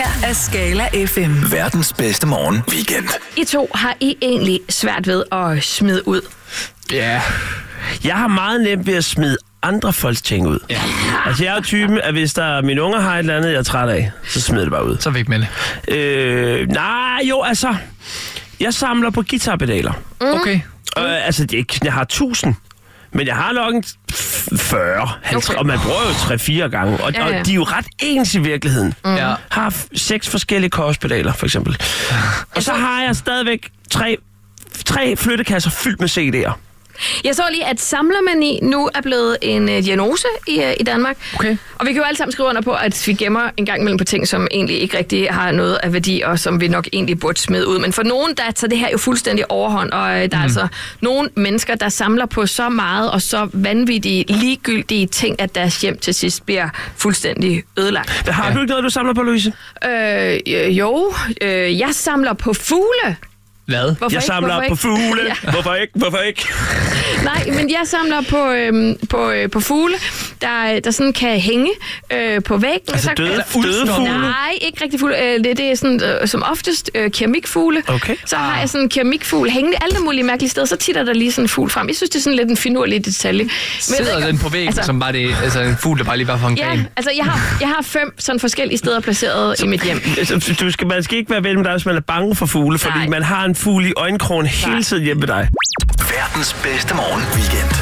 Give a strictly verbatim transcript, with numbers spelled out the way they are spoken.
af Skala F M. Verdens bedste morgen weekend. I to har I egentlig svært ved at smide ud? Ja, jeg har meget nemt ved at smide andre folks ting ud. Ja. Altså, jeg er jo typen, at hvis der mine unger har et eller andet, jeg er træt af, så smider det bare ud. Så væk med det. Øh, nej, jo, altså, jeg samler på guitarpedaler. Mm. Okay. Øh, altså, det er ikke, jeg har tusind. Men jeg har nok en fyrre, halvtreds, okay. Og man bruger jo tre fire gange. Og, ja, ja. og de er jo ret ens i virkeligheden. Mm. Jeg har seks forskellige korspedaler, for eksempel. Og så har jeg stadigvæk tre, tre flyttekasser fyldt med C D'er. Jeg så lige, at samlermani nu er blevet en uh, diagnose i, uh, i Danmark. Okay. Og vi kan jo alle sammen skrive under på, at vi gemmer en gang imellem på ting, som egentlig ikke rigtig har noget af værdi, og som vi nok egentlig burde smide ud. Men for nogen, der tager det her jo fuldstændig overhånd, og uh, der mm. er altså nogle mennesker, der samler på så meget og så vanvittige, ligegyldige ting, at deres hjem til sidst bliver fuldstændig ødelagt. Har ja. du ikke noget, du samler på, Louise? Øh, jo, øh, jeg samler på fugle. Hvad? Hvorfor jeg ikke? samler Hvorfor på fugle. Ja. Hvorfor ikke? Hvorfor ikke? Nej, men jeg samler på, øhm, på, øh, på fugle, der, der sådan kan hænge øh, på væggen. Altså døde, døde fugle? Nej, ikke rigtig fugle. Øh, det, det er sådan, øh, som oftest øh, keramikfugle. Okay. Så ah. har jeg sådan en keramikfugle hængende alle mulige mærkelige steder. Så titter der lige sådan en fugl frem. Jeg synes, det er sådan lidt en finurlig detalje. Men sidder ikke, den på væggen, altså, som bare det, altså en fugl, der bare lige var for en ja, gren? altså jeg har, jeg har fem sådan forskellige steder placeret så, i mit hjem. Altså, du skal, man skal ikke være ven med dig, hvis man er bange for fugle, fordi Nej. man har en fugle i øjenkrogen hele tiden hjemme med dig. Verdens bedste morgen weekend.